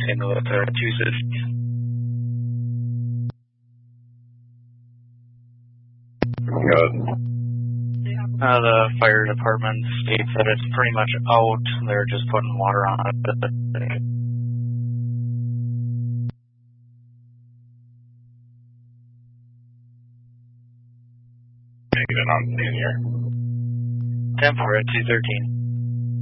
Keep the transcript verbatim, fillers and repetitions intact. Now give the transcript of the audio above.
Saint Louis uh, two sixty. Good. Uh, the fire department states that it's pretty much out. They're just putting water on it. Make it on scene here. ten four at two thirteen.